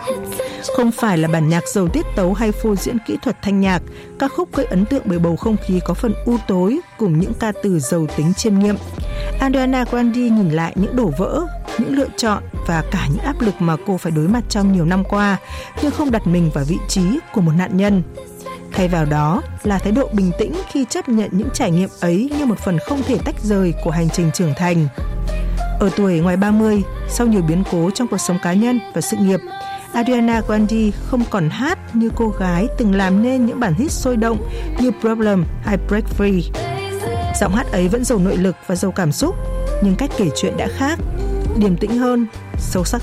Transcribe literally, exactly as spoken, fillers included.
Không phải là bản nhạc giàu tiết tấu hay phô diễn kỹ thuật thanh nhạc, ca khúc gây ấn tượng bởi bầu không khí có phần u tối cùng những ca từ giàu tính chiêm nghiệm. Ariana Grande nhìn lại những đổ vỡ, những lựa chọn và cả những áp lực mà cô phải đối mặt trong nhiều năm qua, nhưng không đặt mình vào vị trí của một nạn nhân. Thay vào đó là thái độ bình tĩnh khi chấp nhận những trải nghiệm ấy như một phần không thể tách rời của hành trình trưởng thành. Ở tuổi ngoài ba mươi, sau nhiều biến cố trong cuộc sống cá nhân và sự nghiệp, Ariana Grande không còn hát như cô gái từng làm nên những bản hit sôi động như Problem hay Break Free. Giọng hát ấy vẫn giàu nội lực và giàu cảm xúc, nhưng cách kể chuyện đã khác, điềm tĩnh hơn, sâu sắc